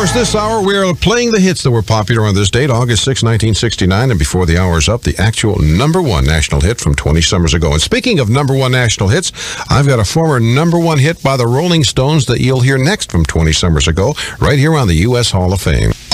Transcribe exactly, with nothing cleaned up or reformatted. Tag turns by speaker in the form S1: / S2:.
S1: course, this hour we are playing the hits that were popular on this date, August sixth, nineteen sixty-nine, and before the hour's up, the actual number one national hit from twenty summers ago. And speaking of number one national hits, I've got a former number one hit by the Rolling Stones that you'll hear next from twenty summers ago, right here on the U S Hall of Fame.